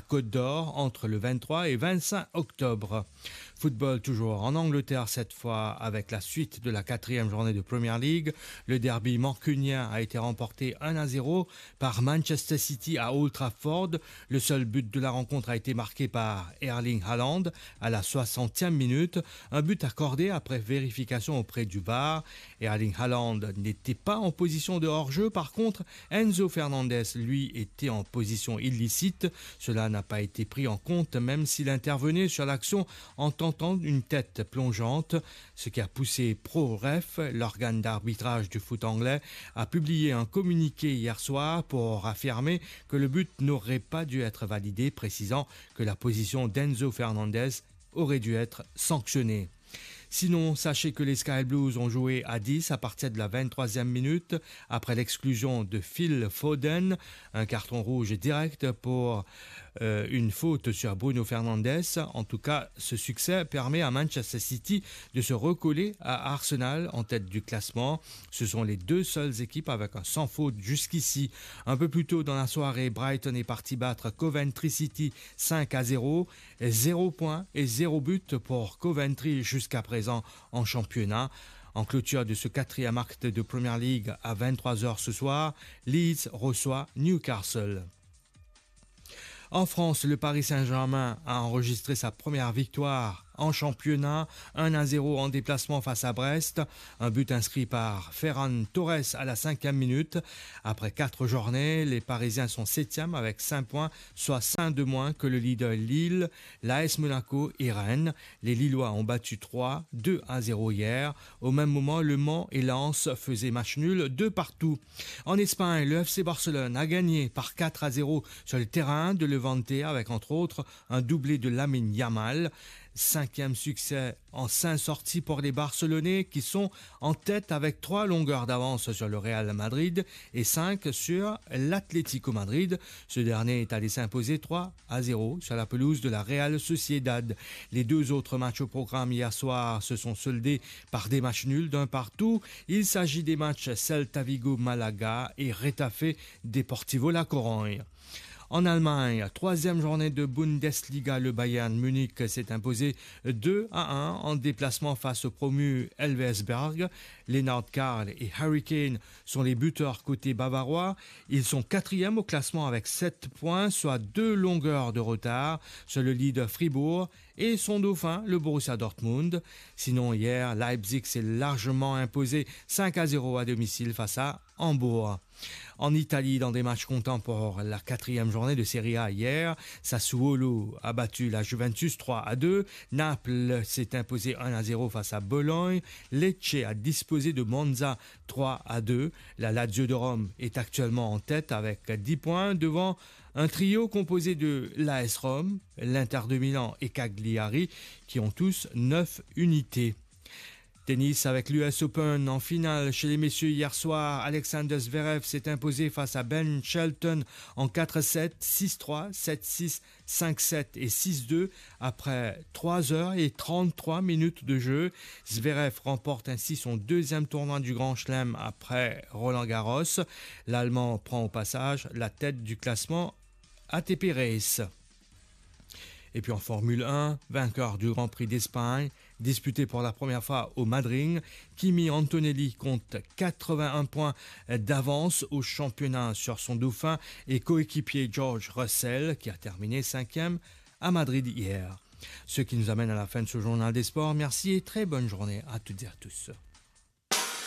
Côte d'Or entre le 23 et 25 octobre. Football toujours en Angleterre cette fois avec la suite de la 4e journée de Premier League. Le derby mancunien a été remporté 1-0 par Manchester City à Old Trafford. Le seul but de la rencontre a été marqué par Erling Haaland à la 60e minute. Un but accordé après vérification auprès du VAR. Erling Haaland n'était pas en position de hors-jeu. Par contre, Enzo Fernandez, lui, était en position illicite. Cela n'a pas été pris en compte même s'il intervenait sur l'action en tentant une tête plongeante, ce qui a poussé ProRef, l'organe d'arbitrage du foot anglais, à publier un communiqué hier soir pour affirmer que le but n'aurait pas dû être validé, précisant que la position d'Enzo Fernandez aurait dû être sanctionnée. Sinon, sachez que les Sky Blues ont joué à 10 à partir de la 23e minute après l'exclusion de Phil Foden, un carton rouge direct pour une faute sur Bruno Fernandes. En tout cas, ce succès permet à Manchester City de se recoller à Arsenal en tête du classement. Ce sont les deux seules équipes avec un sans faute jusqu'ici. Un peu plus tôt dans la soirée, Brighton est parti battre Coventry City 5-0. 0 points et 0 but pour Coventry jusqu'à présent en championnat. En clôture de ce 4e acte de Premier League à 23h ce soir, Leeds reçoit Newcastle. En France, le Paris Saint-Germain a enregistré sa première victoire en championnat, 1-0 en déplacement face à Brest, un but inscrit par Ferran Torres à la 5e minute. Après 4 journées, les Parisiens sont 7e avec 5 points, soit 5 de moins que le leader Lille, l'AS Monaco et Rennes. Les Lillois ont battu 2-0 hier. Au même moment, Le Mans et Lens faisaient match nul 2 partout. En Espagne, le FC Barcelone a gagné par 4-0 sur le terrain de Levante avec entre autres un doublé de Lamine Yamal. 5e succès en 5 sorties pour les Barcelonais qui sont en tête avec 3 longueurs d'avance sur le Real Madrid et 5 sur l'Atlético Madrid. Ce dernier est allé s'imposer 3-0 sur la pelouse de la Real Sociedad. Les 2 autres matchs au programme hier soir se sont soldés par des matchs nuls d'un partout. Il s'agit des matchs Celta Vigo Malaga et Retafe Deportivo La Corogne. En Allemagne, 3e journée de Bundesliga, le Bayern Munich s'est imposé 2-1 en déplacement face au promu Elversberg. Lennart Karl et Harry Kane sont les buteurs côté bavarois. Ils sont 4e au classement avec 7 points, soit 2 longueurs de retard sur le leader Fribourg et son dauphin, le Borussia Dortmund. Sinon, hier, Leipzig s'est largement imposé 5-0 à domicile face à Hambourg. En Italie, dans des matchs comptants pour la 4e journée de Serie A hier, Sassuolo a battu la Juventus 3-2, Naples s'est imposé 1-0 face à Bologne, Lecce a disposé de Monza 3-2, la Lazio de Rome est actuellement en tête avec 10 points devant un trio composé de l'AS Rome, l'Inter de Milan et Cagliari qui ont tous 9 unités. Tennis avec l'US Open en finale chez les messieurs hier soir. Alexander Zverev s'est imposé face à Ben Shelton en 4-7, 6-3, 7-6, 5-7 et 6-2 après 3h33 de jeu. Zverev remporte ainsi son 2e tournoi du Grand Chelem après Roland Garros. L'Allemand prend au passage la tête du classement ATP Race. Et puis en Formule 1, vainqueur du Grand Prix d'Espagne, disputé pour la première fois au Madrid, Kimi Antonelli compte 81 points d'avance au championnat sur son dauphin et coéquipier George Russell qui a terminé 5e à Madrid hier. Ce qui nous amène à la fin de ce journal des sports. Merci et très bonne journée à toutes et à tous.